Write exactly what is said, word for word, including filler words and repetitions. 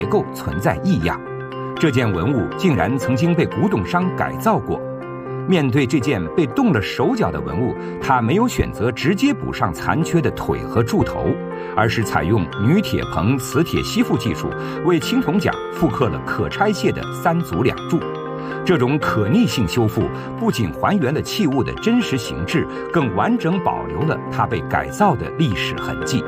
结构存在异样。这件文物竟然曾经被古董商改造过。面对这件被动了手脚的文物，他没有选择直接补上残缺的腿和柱头，而是采用女铁棚磁铁吸附技术，为青铜奖复刻了可拆卸的三足两柱。这种可逆性修复不仅还原了器物的真实形制，更完整保留了它被改造的历史痕迹。